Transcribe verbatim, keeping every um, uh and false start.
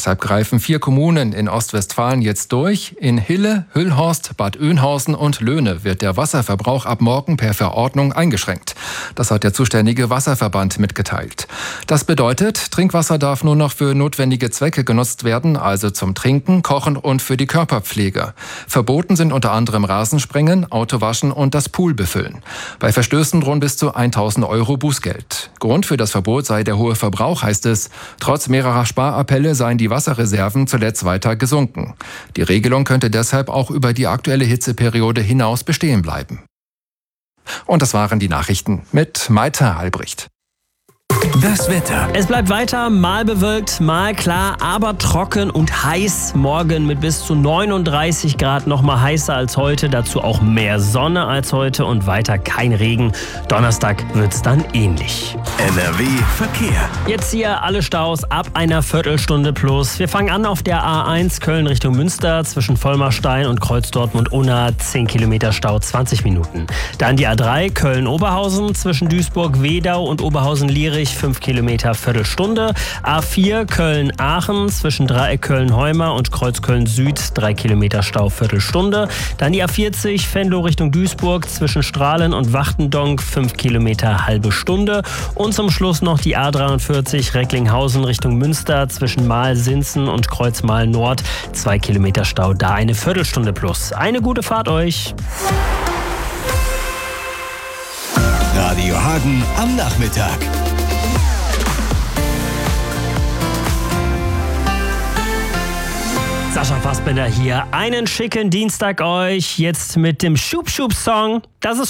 Deshalb greifen vier Kommunen in Ostwestfalen jetzt durch. In Hille, Hüllhorst, Bad Oeynhausen und Löhne wird der Wasserverbrauch ab morgen per Verordnung eingeschränkt. Das hat der zuständige Wasserverband mitgeteilt. Das bedeutet, Trinkwasser darf nur noch für notwendige Zwecke genutzt werden, also zum Trinken, Kochen und für die Körperpflege. Verboten sind unter anderem Rasensprengen, Autowaschen und das Pool befüllen. Bei Verstößen drohen bis zu tausend Euro Bußgeld. Grund für das Verbot sei der hohe Verbrauch, heißt es. Trotz mehrerer Sparappelle seien die Wasserreserven zuletzt weiter gesunken. Die Regelung könnte deshalb auch über die aktuelle Hitzeperiode hinaus bestehen bleiben. Und das waren die Nachrichten mit Maita Albrecht. Das Wetter. Es bleibt weiter mal bewölkt, mal klar, aber trocken und heiß. Morgen mit bis zu neununddreißig Grad, noch mal heißer als heute. Dazu auch mehr Sonne als heute und weiter kein Regen. Donnerstag wird's dann ähnlich. N R W Verkehr. Jetzt hier alle Staus ab einer Viertelstunde plus. Wir fangen an auf der A eins Köln Richtung Münster zwischen Vollmarstein und Kreuz Dortmund-Unna. zehn Kilometer Stau, zwanzig Minuten. Dann die A drei Köln-Oberhausen zwischen Duisburg-Wedau und Oberhausen-Lierich. fünf Kilometer, Viertelstunde. A vier Köln-Aachen zwischen Dreieck Köln-Heuma und Kreuz Köln-Süd. drei Kilometer Stau, Viertelstunde. Dann die A vierzig Venlo Richtung Duisburg zwischen Strahlen und Wachtendonk. fünf Kilometer, halbe Stunde. Und zum Schluss noch die A dreiundvierzig Recklinghausen Richtung Münster zwischen Mahl-Sinzen und Kreuz Mahl-Nord. zwei Kilometer Stau, da eine Viertelstunde plus. Eine gute Fahrt euch. Radio Hagen am Nachmittag. Sascha Fassbender hier. Einen schicken Dienstag euch. Jetzt mit dem Schub-Schub-Song. Das ist